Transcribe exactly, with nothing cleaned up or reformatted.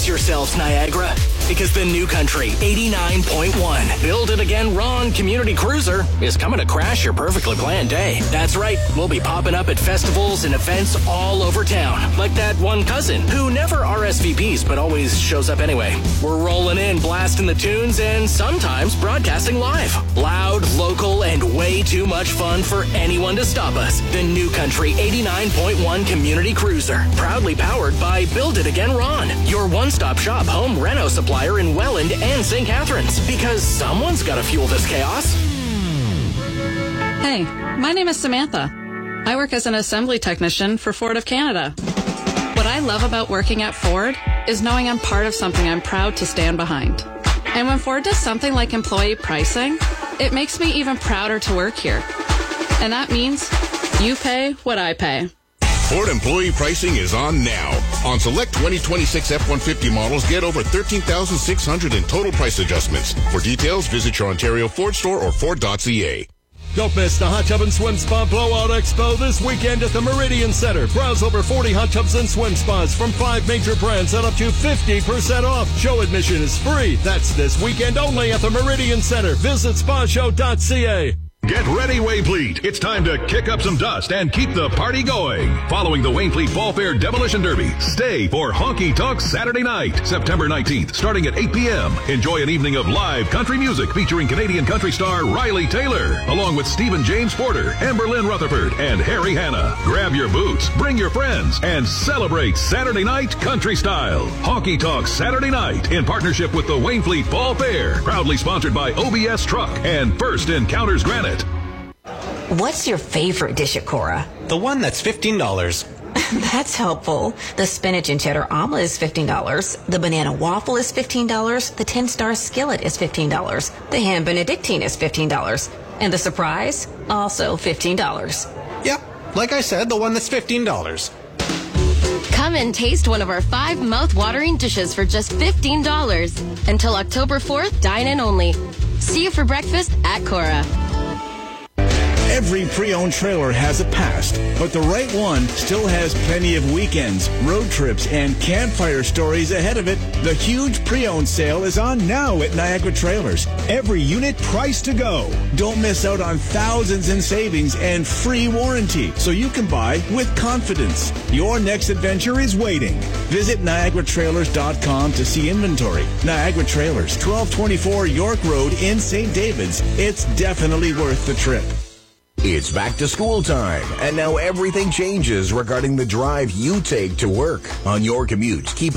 Brace yourselves, Niagara, because the New Country eighty-nine point one Build It Again Ron Community Cruiser is coming to crash your perfectly planned day. That's right, we'll be popping up at festivals and events all over town, like that one cousin who never R S V Ps but always shows up anyway. We're rolling in, blasting the tunes, and sometimes broadcasting live. Loud, local, and way too much fun for anyone to stop us. The New Country eighty-nine point one Community Cruiser, proudly powered by Build It Again Ron, your one-stop shop home reno supplier in Welland and Saint Catharines, because someone's got to fuel this chaos. Hey, my name is Samantha. I work as an assembly technician for Ford of Canada. What I love about working at Ford is knowing I'm part of something I'm proud to stand behind. And when Ford does something like employee pricing, it makes me even prouder to work here. And that means you pay what I pay. Ford employee pricing is on now. On select twenty twenty-six F one fifty models, get over thirteen thousand six hundred dollars in total price adjustments. For details, visit your Ontario Ford store or Ford dot C A. Don't miss the Hot Tub and Swim Spa Blowout Expo this weekend at the Meridian Center. Browse over forty hot tubs and swim spas from five major brands at up to fifty percent off. Show admission is free. That's this weekend only at the Meridian Center. Visit spa show dot C A. Get ready, Wainfleet. It's time to kick up some dust and keep the party going. Following the Wainfleet Fall Fair Demolition Derby, stay for Honky Tonk Saturday night, September nineteenth, starting at eight p.m. Enjoy an evening of live country music featuring Canadian country star Riley Taylor, along with Stephen James Porter, Amber Lynn Rutherford, and Harry Hanna. Grab your boots, bring your friends, and celebrate Saturday night country style. Honky Tonk Saturday night in partnership with the Wainfleet Fall Fair, proudly sponsored by O B S Truck and First Encounters Granite. What's your favorite dish at Cora? The one that's fifteen dollars. That's helpful. The spinach and cheddar omelet is fifteen dollars. The banana waffle is fifteen dollars. The ten-star skillet is fifteen dollars. The ham benedictine is fifteen dollars. And the surprise? Also fifteen dollars. Yep, like I said, the one that's fifteen dollars. Come and taste one of our five mouth-watering dishes for just fifteen dollars. Until October fourth, dine in only. See you for breakfast at Cora. Every pre-owned trailer has a past, but the right one still has plenty of weekends, road trips, and campfire stories ahead of it. The huge pre-owned sale is on now at Niagara Trailers. Every unit priced to go. Don't miss out on thousands in savings and free warranty, so you can buy with confidence. Your next adventure is waiting. Visit Niagara Trailers dot com to see inventory. Niagara Trailers, twelve twenty-four York Road in Saint David's. It's definitely worth the trip. It's back to school time, and now everything changes regarding the drive you take to work. On your commute, keep